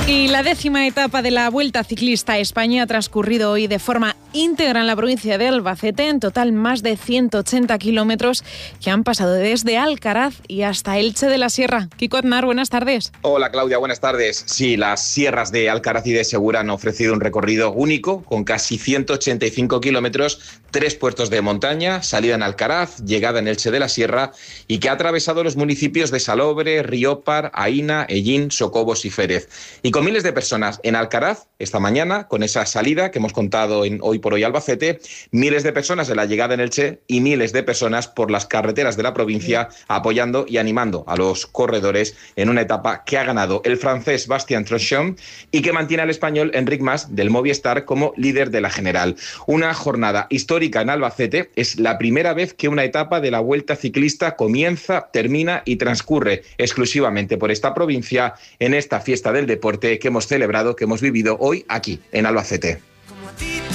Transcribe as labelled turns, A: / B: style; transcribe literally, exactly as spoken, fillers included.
A: Y la décima etapa de la Vuelta Ciclista a España ha transcurrido hoy de forma íntegra en la provincia de Albacete. En total, más de ciento ochenta kilómetros que han pasado desde Alcaraz y hasta Elche de la Sierra. Kiko Aznar, buenas tardes.
B: Hola Claudia, buenas tardes. Sí, las sierras de Alcaraz y de Segura han ofrecido un recorrido único con casi ciento ochenta y cinco kilómetros, tres puertos de montaña, salida en Alcaraz, llegada en Elche de la Sierra y que ha atravesado los municipios de Salobre, Riópar, Aína, Ellín, Socobos y Férez. Y con miles de personas en Alcaraz esta mañana, con esa salida que hemos contado en Hoy por Hoy Albacete, miles de personas en la llegada en Elche y miles de personas por las carreteras de la provincia apoyando y animando a los corredores en una etapa que ha ganado el francés Bastien Trochon y que mantiene al español Enric Mas del Movistar como líder de la general. Una jornada histórica en Albacete, es la primera vez que una etapa de la Vuelta Ciclista comienza, termina y transcurre exclusivamente por esta provincia en esta fiesta del deporte que hemos celebrado, que hemos vivido hoy aquí en Albacete.